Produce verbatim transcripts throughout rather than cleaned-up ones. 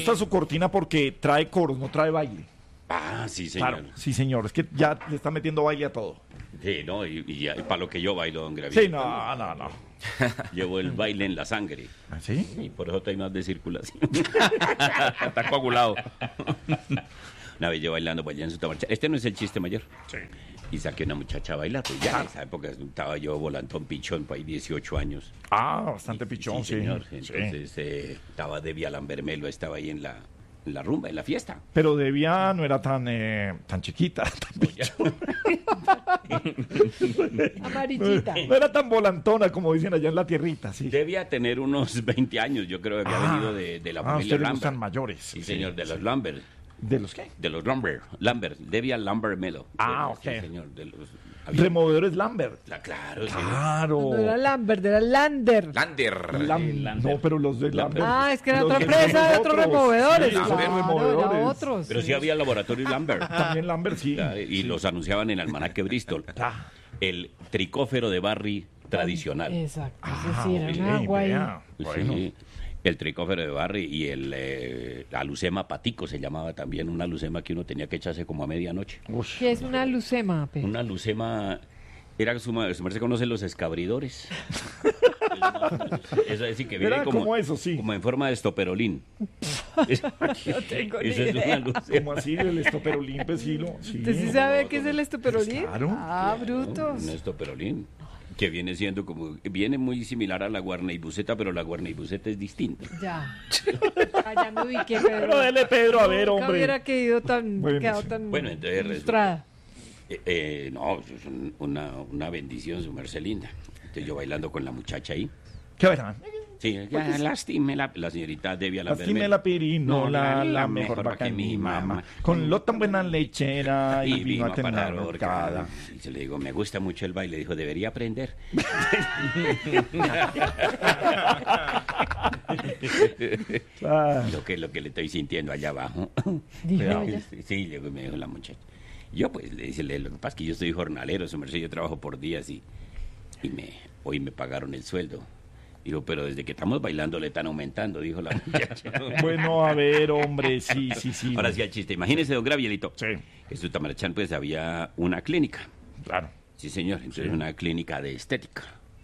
gusta su cortina porque trae coros, no trae baile. Ah, sí, señor. Claro, sí, señor. Es que ya le está metiendo baile a todo. Sí, no, y, y, y para lo que yo bailo, don Gravito. Sí, no, no, no. Llevo el baile en la sangre. ¿Ah, sí? Y por eso estoy más de circulación. Está coagulado. Una vez yo bailando pues allá en su marcha. Este no es el chiste mayor. Sí. Y saqué una muchacha a bailar. Pues ya en esa época estaba yo volantón pichón, por ahí dieciocho años. Ah, bastante pichón, sí. Sí, señor. Sí. Entonces eh, estaba Debbie Lambermelo, estaba ahí en la, en la rumba, en la fiesta. Pero Devia no era tan, eh, tan chiquita, tan pichón. Amarillita. No era tan volantona como dicen allá en la tierrita, sí. Debía tener unos veinte años, yo creo que había Ah. venido de, de la Ah, familia ustedes Lambert. gustan mayores. Sí, señor, de los Lambert. ¿De los qué? De los Lambert, Lambert, Debbie Lambert Melo. Ah, Sí, ok. señor, de los... había- Removedores Lambert. La- claro, señor. Claro. No era Lambert, era Lander. Lander. Lam- No, pero los de Lambert. Ah, es que era Los otra que empresa son de otros otros. removedores. Sí, son Claro, removedores. era otros. Pero sí había laboratorio Lambert. También Lambert, sí. Claro, y los anunciaban en Almanaque Bristol. Ah. El tricófero de Barry tradicional. Exacto, Ah, es decir, ok, era un agua ahí. vea. Bueno. Sí, el tricófero de Barry y el eh, alucema patico se llamaba también, una alucema que uno tenía que echarse como a medianoche. Ush. ¿Qué es una lucema, Pe? Una alucema, era su, su merced conoce los escabridores. Eso es decir, que viene Era como, como eso, sí. como en forma de estoperolín. Es- tengo ni eso es idea. una alucema. Como así, el estoperolín, pues sí, lo- sí. ¿Usted sí sabe qué es el estoperolín? Claro. Ah, brutos. Un estoperolín. Que viene siendo como, viene muy similar a la guarneibuseta, pero la guarneibuseta es distinta. Ya. Allá me ubiqué, Pedro. Pero dele, Pedro, a ver, Nunca hombre. hubiera quedado tan, Bueno, quedado sí. tan Bueno, entonces resulta- ilustrada. Eh, eh, no, eso es un- una, una bendición, su merced linda. Entonces yo bailando con la muchacha ahí. ¿Qué verán? Sí, ya, lastime la, la señorita Debbia Lastime la pirinola, la mejor vaca que mi mamá. Con lo tan buena lechera y vino a tener parar horcada. Y se le digo, me gusta mucho el baile. Dijo, debería aprender. Ah, lo, que, lo que le estoy sintiendo allá abajo. Dijo Cuidado. ella. Sí, sí, llegó y me dijo la muchacha. Yo pues le dice, le- lo que pasa es que yo soy jornalero, su merced, yo trabajo por días y, y me, hoy me pagaron el sueldo. Digo, pero desde que estamos bailando le están aumentando, dijo la muchacha. bueno, a ver, hombre, sí, sí, sí. Ahora sí al chiste. Imagínese, don Gravielito, Sí, que en Sutamarachán pues había una clínica. claro. Sí, señor. Entonces una clínica de estética.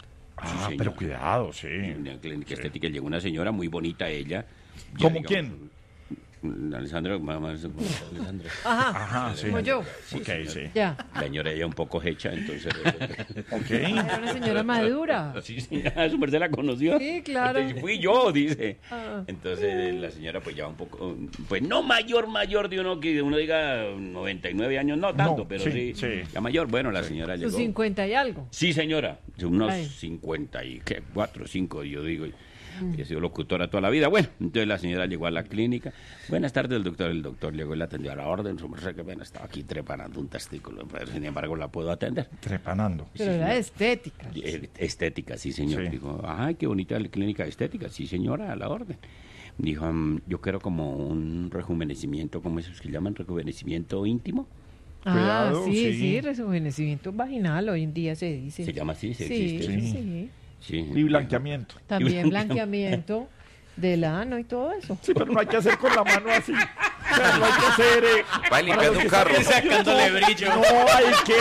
Ah, señor. pero cuidado, sí. Una clínica estética. Llegó una señora muy bonita, ella. Ya, ¿Cómo digamos, quién? Alessandra, mamá, Alessandra. Ajá, Ajá, sí. como yo. Ok, sí. Ya. La señora ella un poco hecha, entonces... Ok. Era una señora madura. Sí, señora, su merced la conoció. Sí, claro. Entonces, fui yo, dice. Ah. Entonces la señora pues ya un poco, pues no mayor, mayor de uno que uno diga noventa y nueve años, no tanto, No, pero sí, sí, sí. la mayor. Bueno, la señora Sus llegó. cincuenta y algo. Sí, señora, unos Ay. cincuenta y qué, cuatro, cinco, yo digo. He sido locutora toda la vida. Bueno, entonces la señora llegó a la clínica. Buenas tardes, el doctor. El doctor llegó y la atendió a la orden. Su merced, que pena, estaba aquí trepanando un testículo, pero sin embargo la puedo atender. Trepanando. Pero era de estética. Eh, Estética, sí, señor. Sí. Dijo, ay, qué bonita la clínica estética. Sí, señora, a la orden. Dijo, mm, yo quiero como un rejuvenecimiento, ¿cómo es que llaman? Rejuvenecimiento íntimo. Ah, Cuidado, sí, sí. sí, rejuvenecimiento vaginal hoy en día se dice. ¿Se llama así? ¿Se Sí, existe? sí, Sí. sí. Sí. Y blanqueamiento. También blanqueamiento. blanqueamiento del ano y todo eso. Sí, pero no hay que hacer con la mano así. O sea, no hay que hacer. Eh, Va limpiando un carro. Sacándole brillo. no hay que,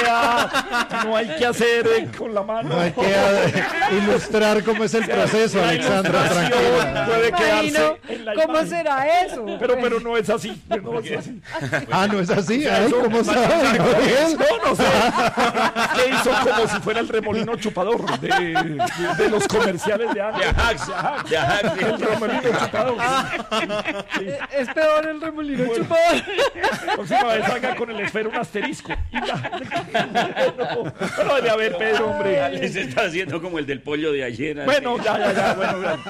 ah, no hay que hacer eh, con la mano. No hay que ah, ilustrar cómo es el proceso, La Alexandra, ilustración tranquila. puede Imagino, quedarse en la ¿cómo imagen. será eso? Pero, Pues, pero no es así. No es así. Ah, no es así. sea, Ay, eso- ¿cómo sabe, Gabriel? No, no sé. ¿Qué hizo como si fuera el remolino chupador de, de, de los comerciales de De Ajax? Ajax, de Ajax, El remolino chupador. eh, es peor el remolino chupador. Próxima vez haga con el esfero un asterisco. Y ya. No, pero debe haber, Pedro, hombre. Les está haciendo como el del pollo de ayer. así. Bueno, ya, ya, ya. Bueno, ya.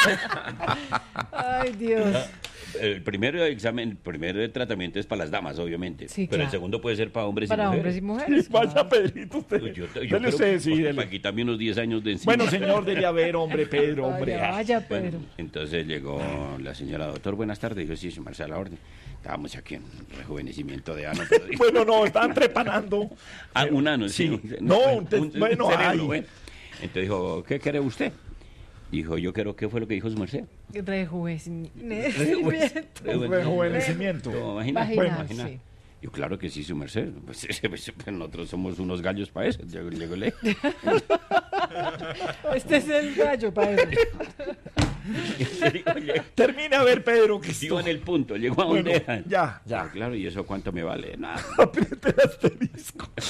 Ay, Dios. El primer examen, el primer tratamiento es para las damas, obviamente. Sí, pero el claro. segundo puede ser para hombres Para y hombres mujeres. y mujeres. Vaya, Pedrito, usted. Yo, yo Dele creo usted, que- sí, porque dele. para quitarme unos diez años de encima. Bueno, señor, debe haber, hombre, Pedro, hombre. Vaya, vaya, Bueno, Pedro. entonces llegó la señora, doctor, buenas tardes. Yo sí, soy Marcela Orden. Estábamos aquí en rejuvenecimiento de ano. Pero dijo, Bueno, no, estaban trepanando. ah, un ano, sí. Sí. No, un te- bueno, ay. Entonces dijo, ¿qué quiere usted? Dijo, yo creo que fue lo que dijo su merced. Rejuvenecimiento. Rejuvenecimiento. ¿Te imaginas? Vaginal, Imagina. sí. Yo, claro que sí, su merced. Pues, pues, nosotros somos unos gallos para eso. Llegó, llegó le. Este es el gallo para eso. Termina a ver, Pedro, que Llegó en el punto, llegó a Bueno, donde era. ya, Ah, ya. claro, ¿y eso cuánto me vale? Nada. Apriete el asterisco. Y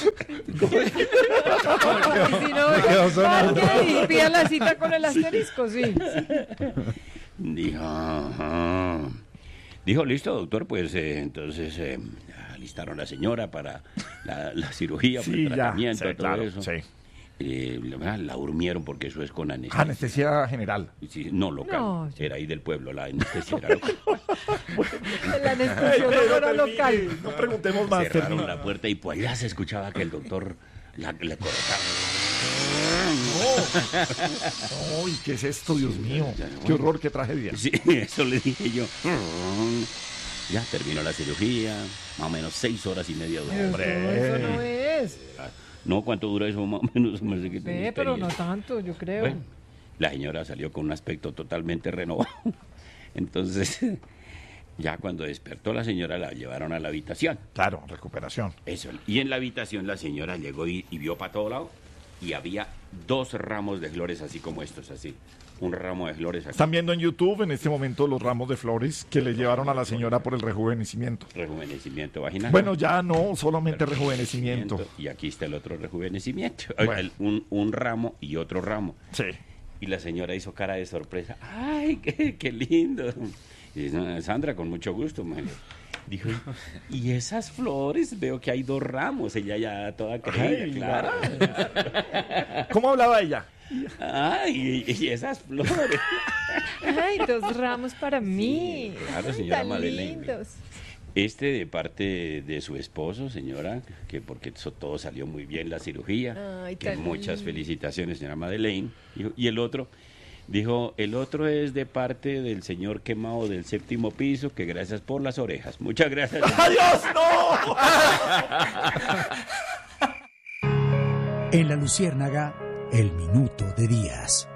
si no, Me quedó sonando. vaya y pida la cita con el asterisco, sí. Dijo, ajá. Dijo, listo, doctor, pues eh, entonces eh, alistaron a la señora para la, la cirugía, para Sí, el ya. tratamiento, Sí, todo claro, eso. sí. Eh, la, la durmieron porque eso es con anestesia. Anestesia general. Sí, no local, No, sí. era ahí del pueblo, la anestesia era local. El Ay, anestesiólogo Pedro, era termine. local. No preguntemos más. Cerraron termina. la puerta y pues allá se escuchaba que el doctor la, le cortaba. Uy, ¿qué es esto, Dios mío? Qué horror, qué tragedia. Sí, eso le dije yo. Ya terminó la cirugía, más o menos seis horas y media duró. Pero eso no es. No, ¿cuánto dura eso? Más o menos. Me sé que tengo Ve, pero no experiencia. tanto, yo creo. Bueno, la señora salió con un aspecto totalmente renovado. Entonces, ya cuando despertó la señora la llevaron a la habitación. Claro, recuperación. Eso. Y en la habitación la señora llegó y, y vio para todo lado y había dos ramos de flores así como estos, así. Un ramo de flores aquí. Están viendo en YouTube en este momento los ramos de flores que le llevaron a la señora por el rejuvenecimiento. Rejuvenecimiento vaginal. Bueno, ya no, solamente rejuvenecimiento. Y aquí está el otro rejuvenecimiento. Bueno. El- un, un ramo y otro ramo. Sí. Y la señora hizo cara de sorpresa. ¡Ay, qué, qué lindo! Y dice, "No, Sandra, con mucho gusto, man". Dijo, y esas flores, veo que hay dos ramos. Ella ya toda creída, Ay, claro. ¿Cómo hablaba ella? ¡Ay, y, y esas flores! Ay, dos ramos para mí. claro, Ay, señora tan Madeleine. lindos. Este de parte de su esposo, señora, que porque eso todo salió muy bien la cirugía. Ay, que tan muchas lindo. felicitaciones, señora Madeleine. Dijo, y el otro, dijo, el otro es de parte del señor quemado del séptimo piso, que gracias por las orejas. Muchas gracias. ¡Adiós, no! En La Luciérnaga, el minuto de Díaz.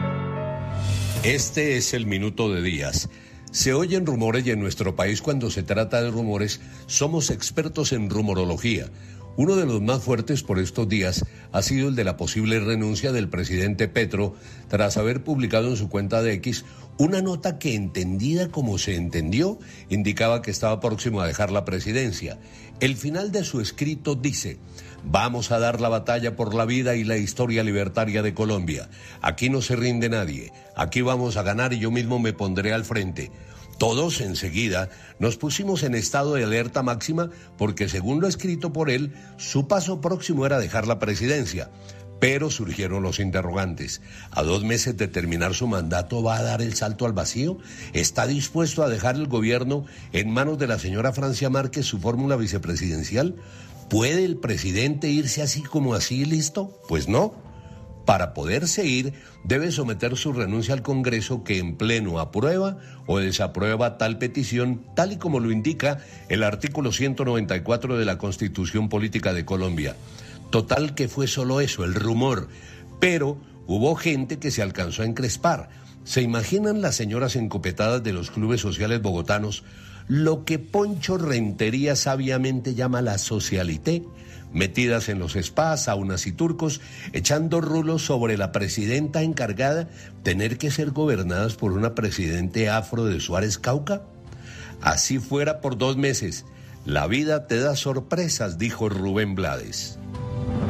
Este es el minuto de Díaz. Se oyen rumores y en nuestro país cuando se trata de rumores somos expertos en rumorología. Uno de los más fuertes por estos días ha sido el de la posible renuncia del presidente Petro tras haber publicado en su cuenta de X una nota que, entendida como se entendió, indicaba que estaba próximo a dejar la presidencia. El final de su escrito dice: vamos a dar la batalla por la vida y la historia libertaria de Colombia. Aquí no se rinde nadie. Aquí vamos a ganar y yo mismo me pondré al frente. Todos enseguida nos pusimos en estado de alerta máxima porque, según lo escrito por él, su paso próximo era dejar la presidencia. Pero surgieron los interrogantes. ¿A dos meses de terminar su mandato va a dar el salto al vacío? ¿Está dispuesto a dejar el gobierno en manos de la señora Francia Márquez, su fórmula vicepresidencial? ¿Puede el presidente irse así como así, listo? Pues no. Para poder seguir, debe someter su renuncia al Congreso, que en pleno aprueba o desaprueba tal petición, tal y como lo indica el artículo ciento noventa y cuatro de la Constitución Política de Colombia. Total que fue solo eso, el rumor. Pero hubo gente que se alcanzó a encrespar. ¿Se imaginan las señoras encopetadas de los clubes sociales bogotanos lo que Poncho Rentería sabiamente llama la socialité? Metidas en los spas, saunas y turcos, echando rulos sobre la presidenta encargada, tener que ser gobernadas por una presidente afro de Suárez Cauca. Así fuera por dos meses. La vida te da sorpresas, dijo Rubén Blades.